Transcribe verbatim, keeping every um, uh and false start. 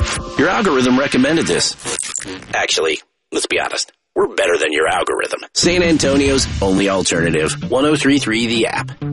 Your algorithm recommended this. Actually, let's be honest. We're better than your algorithm. San Antonio's only alternative. ten thirty-three The App.